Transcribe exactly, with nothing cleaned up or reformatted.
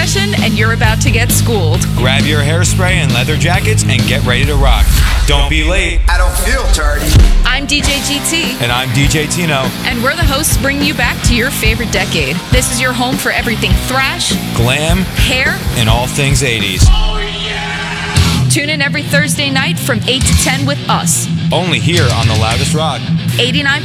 session and you're about to get schooled. Grab your hairspray and leather jackets and get ready to rock. Don't be late. I don't feel tardy. I'm D J G T. And I'm D J Tino. And we're the hosts bringing you back to your favorite decade. This is your home for everything thrash, glam, hair, and all things eighties. Oh, yeah! Tune in every Thursday night from eight to ten with us. Only here on The Loudest Rock. eighty-nine